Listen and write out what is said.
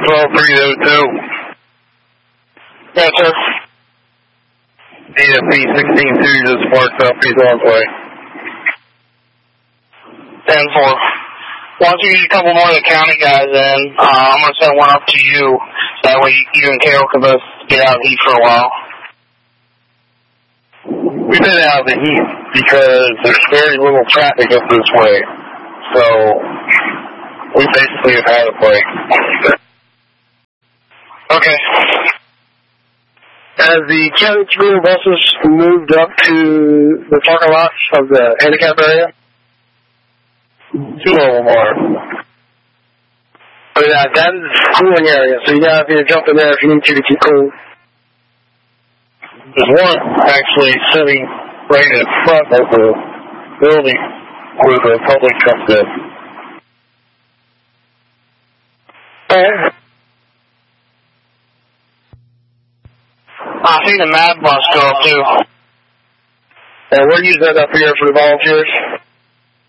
12302. Yes, sir. DFP 16-2 just sparked up. He's on his way. 10-4. Once we get a couple more of the county guys in, I'm going to send one up to you. That way you and Carol can both get out of the heat for a while. We've been out of the heat because there's very little traffic up this way. So we basically have had a break. Okay. As the county school buses moved up to the parking lots of the handicap area? 2 of them are. Oh, yeah, that is the cooling area, so you guys need to jump in there if you need to keep cool. There's one actually sitting right in front of the building where the public comes in. I see the MAD bus go up too. And we're using that up here for the volunteers.